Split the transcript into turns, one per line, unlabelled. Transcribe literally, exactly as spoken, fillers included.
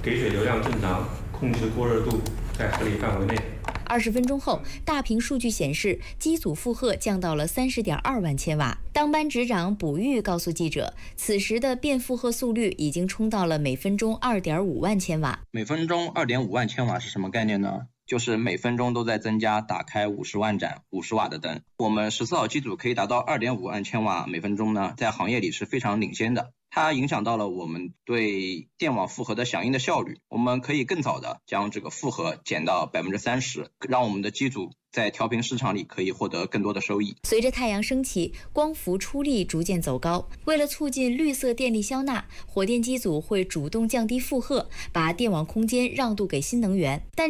给水流量正常，控制过热度在合理范围内。
二十分钟后，大屏数据显示机组负荷降到了三十点二万千瓦。当班执长卜玉告诉记者，此时的变负荷速率已经冲到了每分钟二点五万千瓦。
每分钟二点五万千瓦是什么概念呢？就是每分钟都在增加打开五十万盏五十瓦的灯。我们十四号机组可以达到二点五万千瓦每分钟呢，在行业里是非常领先的。它影响到了我们对电网负荷的响应的效率，我们可以更早的将这个负荷减到百分之三十，让我们的机组在调频市场里可以获得更多的收益。
随着太阳升起，光伏出力逐渐走高。为了促进绿色电力消纳，火电机组会主动降低负荷，把电网空间让渡给新能源。但